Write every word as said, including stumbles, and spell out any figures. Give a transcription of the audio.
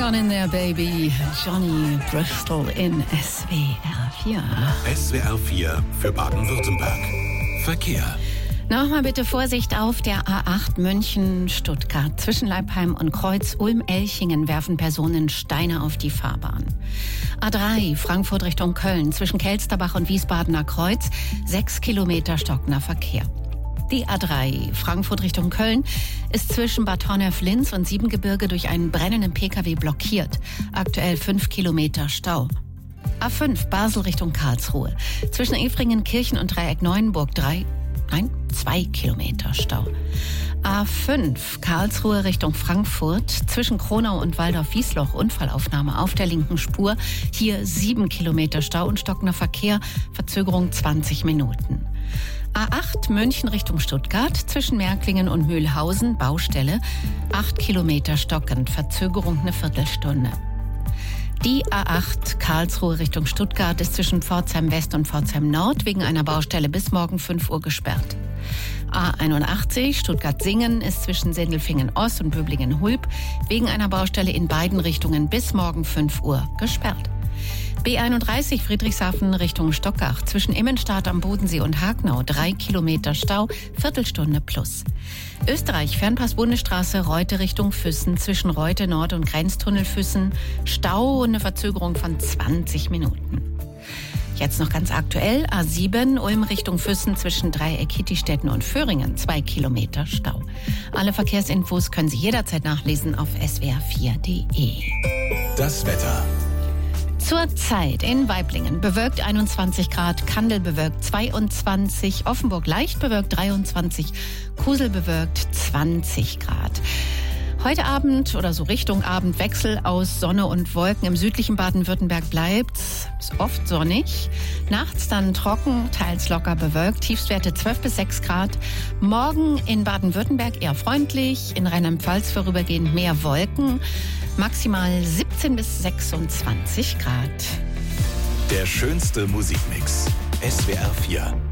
on in there, baby. Johnny Bristol in S W R vier. S W R vier für Baden-Württemberg. Verkehr. Nochmal bitte Vorsicht auf der A acht München-Stuttgart. Zwischen Leipheim und Kreuz Ulm-Elchingen werfen Personen Steine auf die Fahrbahn. A drei Frankfurt Richtung Köln. Zwischen Kelsterbach und Wiesbadener Kreuz. Sechs Kilometer stockender Verkehr. Die A drei Frankfurt Richtung Köln ist zwischen Bad Honnef-Linz und Siebengebirge durch einen brennenden Pkw blockiert. Aktuell fünf Kilometer Stau. A fünf Basel Richtung Karlsruhe. Zwischen Efringen, Kirchen und Dreieck Neuenburg drei, nein, zwei Kilometer Stau. A fünf Karlsruhe Richtung Frankfurt. Zwischen Kronau und Waldorf-Wiesloch Unfallaufnahme auf der linken Spur. Hier sieben Kilometer Stau und stockender Verkehr. Verzögerung zwanzig Minuten. A acht München Richtung Stuttgart, zwischen Märklingen und Mühlhausen, Baustelle, acht Kilometer stockend, Verzögerung eine Viertelstunde. Die A acht Karlsruhe Richtung Stuttgart ist zwischen Pforzheim West und Pforzheim Nord wegen einer Baustelle bis morgen fünf Uhr gesperrt. A einundachtzig Stuttgart-Singen ist zwischen Sindelfingen Ost und Böblingen-Hulb wegen einer Baustelle in beiden Richtungen bis morgen fünf Uhr gesperrt. B einunddreißig Friedrichshafen Richtung Stockach. Zwischen Immenstadt am Bodensee und Hagnau drei Kilometer Stau, Viertelstunde plus. Österreich Fernpass Bundesstraße Reute Richtung Füssen. Zwischen Reute Nord und Grenztunnel Füssen Stau und eine Verzögerung von zwanzig Minuten. Jetzt noch ganz aktuell, A sieben Ulm Richtung Füssen zwischen Dreieck Hittistetten und Föhringen, zwei Kilometer Stau. Alle Verkehrsinfos können Sie jederzeit nachlesen auf s w r vier punkt d e. Das Wetter. Zurzeit in Waiblingen bewölkt einundzwanzig Grad, Kandel bewölkt zweiundzwanzig, Offenburg leicht bewölkt dreiundzwanzig, Kusel bewölkt zwanzig Grad. Heute Abend oder so Richtung Abend Wechsel aus Sonne und Wolken. Im südlichen Baden-Württemberg bleibt es oft sonnig. Nachts dann trocken, teils locker bewölkt. Tiefstwerte zwölf bis sechs Grad. Morgen in Baden-Württemberg eher freundlich. In Rheinland-Pfalz vorübergehend mehr Wolken. Maximal siebzehn bis sechsundzwanzig Grad. Der schönste Musikmix. S W R vier.